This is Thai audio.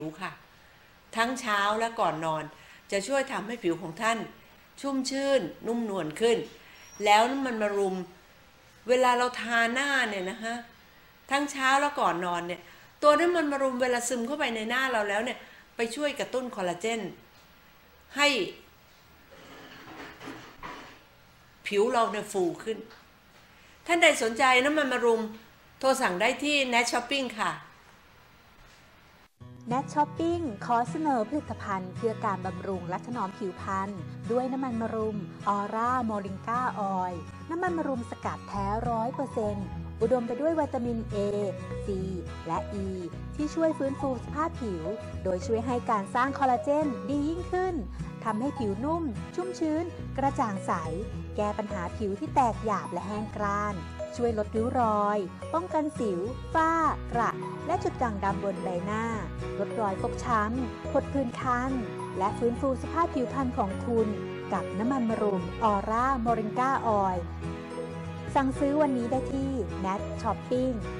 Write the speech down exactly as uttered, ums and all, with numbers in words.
ผิวค่ะทั้งเช้าและก่อนนอนจะช่วยทำให้ผิวของท่านชุ่มชื่นนุ่มนวลขึ้นแล้วมันมารุมเวลาเราทาหน้าเนี่ยนะคะทั้งเช้าและก่อนนอนเนี่ยตัวนั้นมันมารุมเวลาซึมเข้าไปในหน้าเราแล้วเนี่ยไปช่วยกระตุ้นคอลลาเจนให้ผิวเราเนี่ยฟูขึ้นท่านใดสนใจน้ำมันมารุมโทรสั่งได้ที่ Nat Shopping ค่ะ Nat Shopping ขอเสนอผลิตภัณฑ์เพื่อการบำรุงและถนอมผิวพรรณด้วยน้ำมันมะรุมออร่าโมริงกาออยล์น้ำมันมะรุมสกัดแท้ ร้อยเปอร์เซ็นต์ อุดมไปด้วยวิตามิน A C และ E ที่ช่วยฟื้นฟูสภาพผิวโดยช่วยให้การสร้างคอลลาเจนดียิ่งขึ้นทำให้ผิวนุ่มชุ่มชื้นกระจ่างใสแก้ปัญหาผิวที่แตกหยาบและแห้งกร้านช่วยลดริ้วรอยป้องกันสิวฝ้ากระและจุดด่างดำบนใบหน้าลดรอยฟกช้ำผดผื่นคันและฟื้นฟูสภาพผิวพรรณของคุณกับน้ำมันมะรุมออร่าโมริงกาออยล์สั่งซื้อวันนี้ได้ที่ Nat Shopping